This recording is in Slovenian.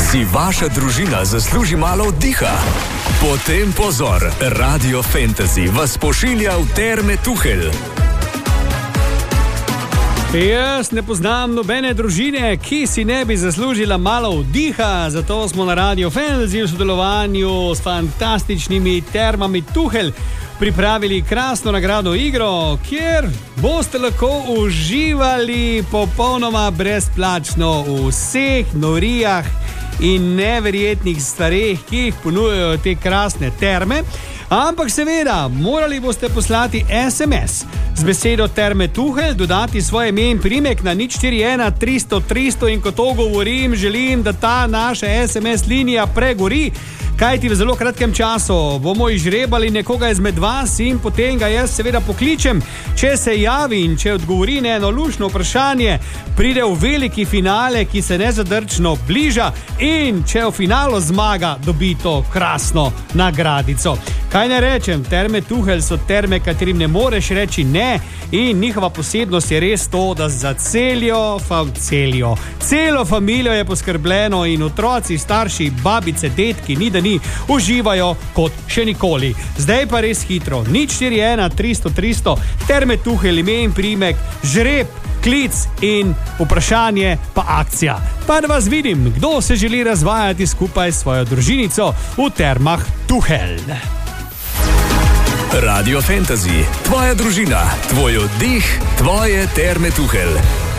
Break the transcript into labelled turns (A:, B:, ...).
A: Si vaša družina zasluži malo oddiha? Potem pozor, Radio Fantasy vas pošilja v Terme Tuhelj.
B: Jaz ne poznam nobene družine, ki si ne bi zaslužila malo oddiha, zato smo na Radio Fantasy v sodelovanju s fantastičnimi Termami Tuhelj pripravili krasno nagradno igro, kjer boste lahko uživali popolnoma brezplačno v vseh norijah in neverjetnih stvareh, ki jih ponujajo te krasne terme. Ampak seveda, morali boste poslati SMS z besedo Terme Tuhelj, dodati svoje ime in priimek na 041 300 300 in ko to govorim, želim, da ta naša SMS linija pregori, kajti v zelo kratkem času bomo izžrebali nekoga izmed vas in potem ga jaz seveda pokličem. Če se javi in če odgovori na eno luštno vprašanje, pride v veliki finale, ki se nezadržno bliža, in če v finalu zmaga, dobi to krasno nagradico. Kaj ne rečem, Terme Tuhelj so terme, katerim ne moreš reči ne, in njihova posebnost je res to, da za celo familijo je poskrbljeno in otroci, starši, babice, detki, ni da ni, uživajo kot še nikoli. Zdaj pa res hitro, 041 300 300, Terme Tuhelj, ime in priimek, žreb, klic in vprašanje pa akcija. Pa da vas vidim, kdo se želi razvajati skupaj s svojo družinico v Termah Tuhelj.
A: Radio Fantasy, tvoja družina, tvoj oddih, tvoje Terme Tuhelj.